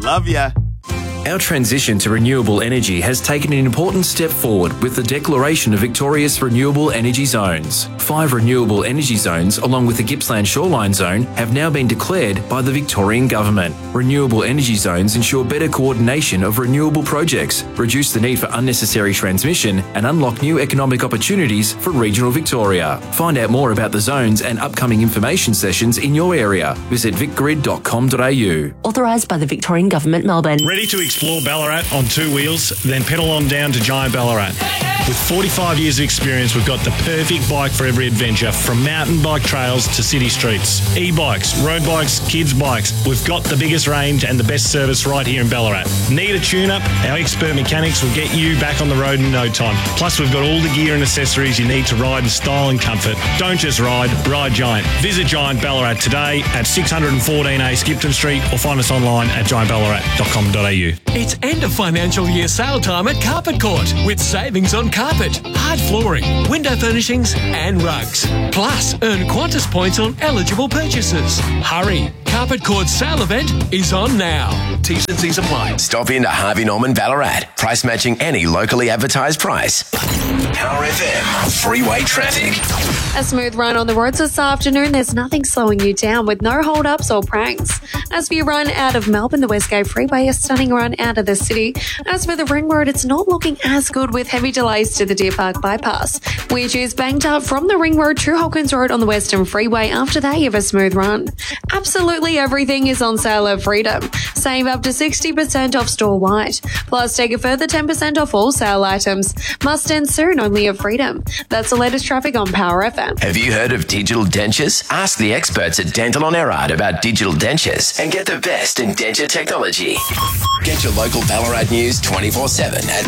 Love ya. Our transition to renewable energy has taken an important step forward with the declaration of Victoria's Renewable Energy Zones. 5 renewable energy zones, along with the Gippsland Shoreline Zone, have now been declared by the Victorian Government. Renewable energy zones ensure better coordination of renewable projects, reduce the need for unnecessary transmission, and unlock new economic opportunities for regional Victoria. Find out more about the zones and upcoming information sessions in your area. Visit vicgrid.com.au. Authorised by the Victorian Government, Melbourne. Ready to explore Ballarat on 2 wheels? Then pedal on down to Giant Ballarat. With 45 years of experience, we've got the perfect bike for every adventure, from mountain bike trails to city streets. E-bikes, road bikes, kids' bikes. We've got the biggest range and the best service right here in Ballarat. Need a tune-up? Our expert mechanics will get you back on the road in no time. Plus, we've got all the gear and accessories you need to ride in style and comfort. Don't just ride Giant. Visit Giant Ballarat today at 614A Skipton Street or find us online at giantballarat.com.au. It's end of financial year sale time at Carpet Court with savings on carpet, hard flooring, window furnishings and rugs. Plus, earn Qantas points on eligible purchases. Hurry! Carpet Court's sale event is on now. T's and C's apply. Stop into Harvey Norman Ballarat. Price matching any locally advertised price. Power FM. Freeway traffic. A smooth run on the roads this afternoon. There's nothing slowing you down with no hold-ups or pranks. As for your run out of Melbourne, the Westgate Freeway, a stunning run out of the city. As for the Ring Road, it's not looking as good with heavy delays to the Deer Park bypass, which is banked up from the Ring Road to Hawkins Road on the Western Freeway. After that, you have a smooth run. Absolutely everything is on sale at Freedom. Save up to 60% off store-wide. Plus, take a further 10% off all sale items. Must end soon, only at Freedom. That's the latest traffic on Power FM. Have you heard of digital dentures? Ask the experts at Dental on Erard about digital dentures and get the best in denture technology. Get your local Ballarat news 24/7 at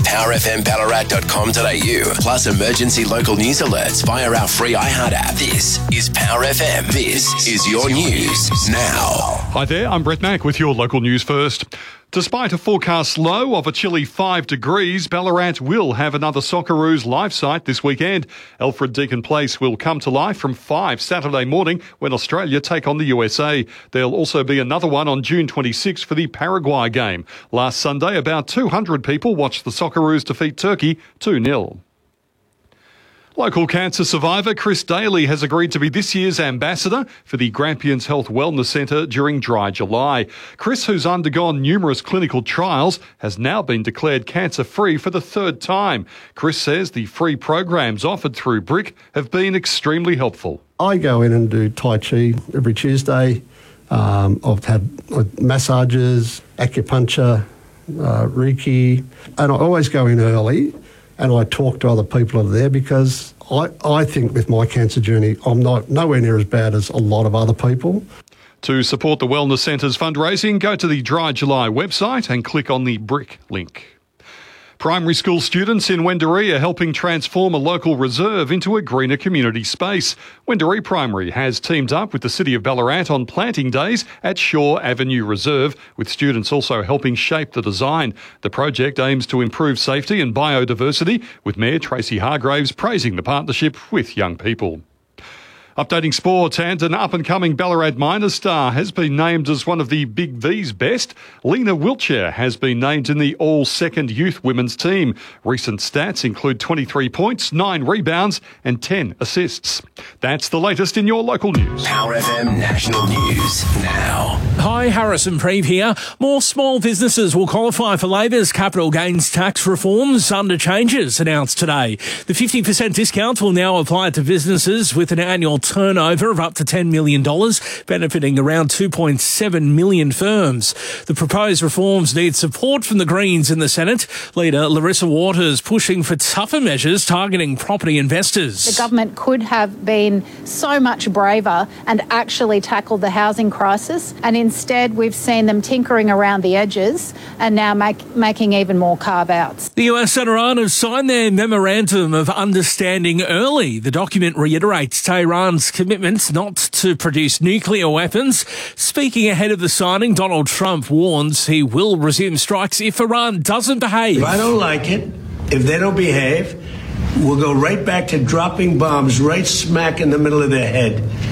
powerfmballarat.com.au. Plus emergency local news alerts via our free iHeart app. This is Power FM. This is your news now. Hi there, I'm Brett Mack with your local news first. Despite a forecast low of a chilly 5 degrees, Ballarat will have another Socceroos live site this weekend. Alfred Deakin Place will come to life from 5 Saturday morning when Australia take on the USA. There'll also be another one on June 26 for the Paraguay game. Last Sunday, about 200 people watched the Socceroos defeat Turkey 2-0. Local cancer survivor Chris Daly has agreed to be this year's ambassador for the Grampians Health Wellness Centre during Dry July. Chris, who's undergone numerous clinical trials, has now been declared cancer-free for the 3rd time. Chris says the free programs offered through BRIC have been extremely helpful. I go in and do Tai Chi every Tuesday. I've had massages, acupuncture, Reiki, and I always go in early. And I talk to other people that are there because I think with my cancer journey, I'm nowhere near as bad as a lot of other people. To support the Wellness Centre's fundraising, go to the Dry July website and click on the BRIC link. Primary school students in Wendouree are helping transform a local reserve into a greener community space. Wendouree Primary has teamed up with the City of Ballarat on planting days at Shaw Avenue Reserve, with students also helping shape the design. The project aims to improve safety and biodiversity, with Mayor Tracy Hargraves praising the partnership with young people. Updating sports, and an up-and-coming Ballarat minors star has been named as one of the Big V's best. Lena Wiltshire has been named in the all-second youth women's team. Recent stats include 23 points, 9 rebounds and 10 assists. That's the latest in your local news. Power FM National News now. Hi, Harrison Preeve here. More small businesses will qualify for Labor's capital gains tax reforms under changes announced today. The 50% discount will now apply to businesses with an annual turnover of up to $10 million, benefiting around 2.7 million firms. The proposed reforms need support from the Greens in the Senate. Leader Larissa Waters pushing for tougher measures targeting property investors. The government could have been so much braver and actually tackled the housing crisis, and instead we've seen them tinkering around the edges and now making even more carve-outs. The US and Iran have signed their Memorandum of Understanding early. The document reiterates Tehran's commitment not to produce nuclear weapons. Speaking ahead of the signing, Donald Trump warns he will resume strikes if Iran doesn't behave. If I don't like it, if they don't behave, we'll go right back to dropping bombs right smack in the middle of their head.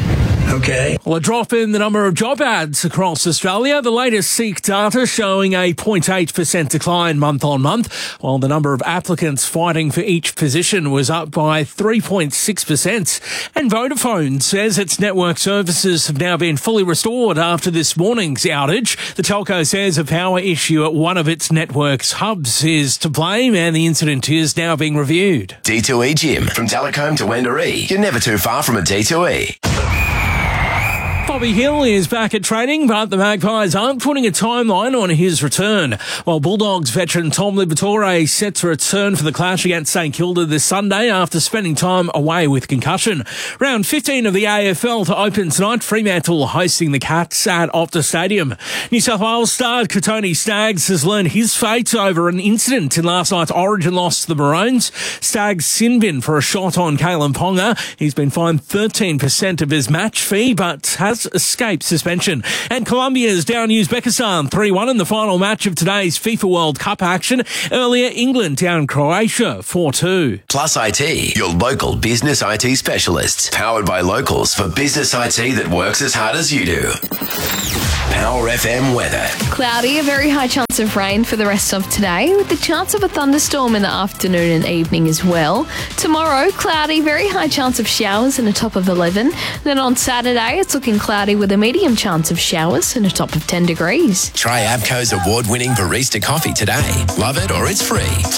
okay? Well, a drop in the number of job ads across Australia. The latest Seek data showing a 0.8% decline month on month, while the number of applicants fighting for each position was up by 3.6%. And Vodafone says its network services have now been fully restored after this morning's outage. The telco says a power issue at one of its network's hubs is to blame, and the incident is now being reviewed. D2E Gym. From Telecombe to Wendouree, you're never too far from a D2E. Bobby Hill is back at training, but the Magpies aren't putting a timeline on his return. While Bulldogs veteran Tom Liberatore is set to return for the clash against St Kilda this Sunday after spending time away with concussion. Round 15 of the AFL to open tonight, Fremantle hosting the Cats at Optus Stadium. New South Wales star Katoni Staggs has learned his fate over an incident in last night's Origin loss to the Maroons. Staggs sin bin for a shot on Kalen Ponga. He's been fined 13% of his match fee, but has escaped suspension. And Colombia's down Uzbekistan 3-1 in the final match of today's FIFA World Cup action. Earlier, England down Croatia 4-2. Plus IT, your local business IT specialists. Powered by locals for business IT that works as hard as you do. Power FM weather. Cloudy, a very high chance of rain for the rest of today, with the chance of a thunderstorm in the afternoon and evening as well. Tomorrow, cloudy, very high chance of showers and a top of 11. Then on Saturday, it's looking cloudy with a medium chance of showers and a top of 10 degrees. Try Abco's award-winning barista coffee today. Love it or it's free.